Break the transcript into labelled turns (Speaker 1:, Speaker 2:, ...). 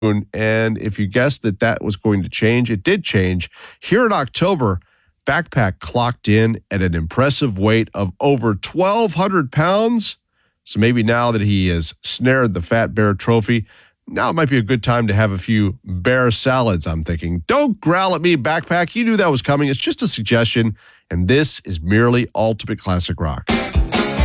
Speaker 1: And if you guessed that that was going to change, it did change. Here in October, Backpack clocked in at an impressive weight of over 1,200 pounds. So maybe now that he has snared the Fat Bear Trophy, now it might be a good time to have a few bear salads, I'm thinking. Don't growl at me, Backpack. You knew that was coming. It's just a suggestion, and this is merely Ultimate Classic Rock.